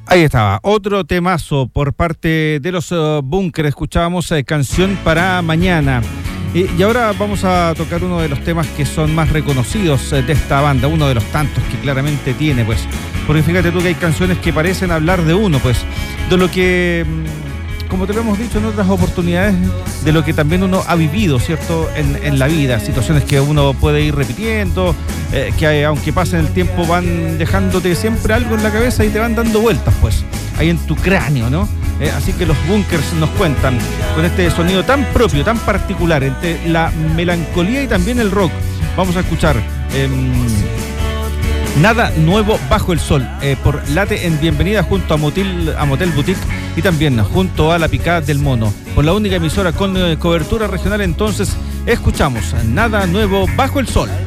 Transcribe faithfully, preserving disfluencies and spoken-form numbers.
Ahí estaba, otro temazo por parte de los uh, Bunkers. Escuchábamos eh, Canción para Mañana. Eh, y ahora vamos a tocar uno de los temas que son más reconocidos eh, de esta banda, uno de los tantos que claramente tiene, pues. Porque fíjate tú que hay canciones que parecen hablar de uno, pues, de lo que, como te lo hemos dicho en otras oportunidades, de lo que también uno ha vivido, ¿cierto?, en, en la vida, situaciones que uno puede ir repitiendo, eh, que aunque pasen el tiempo van dejándote siempre algo en la cabeza y te van dando vueltas, pues, ahí en tu cráneo, ¿no? Eh, así que los Bunkers nos cuentan con este sonido tan propio, tan particular, entre la melancolía y también el rock. Vamos a escuchar eh, Nada Nuevo Bajo el Sol, eh, por Late en Bienvenida junto a Motel, a Motel Boutique y también junto a La Picada del Mono. Por la única emisora con eh, cobertura regional, entonces escuchamos Nada Nuevo Bajo el Sol.